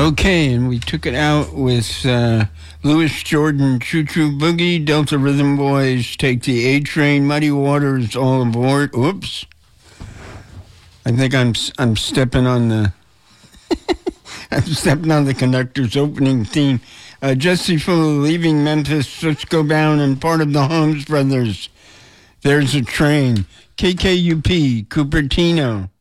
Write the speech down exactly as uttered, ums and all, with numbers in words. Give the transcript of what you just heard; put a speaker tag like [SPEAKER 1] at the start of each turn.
[SPEAKER 1] Okay, and we took it out with uh, Louis Jordan, Choo Choo Boogie, Delta Rhythm Boys, Take the A Train, Muddy Waters, All Aboard. Oops. I think I'm I'm stepping on the I'm stepping on the conductor's opening theme. Uh, Jesse Fuller, Leaving Memphis, Cisco Bound, and part of the Holmes Brothers. There's a Train. K K U P, Cupertino.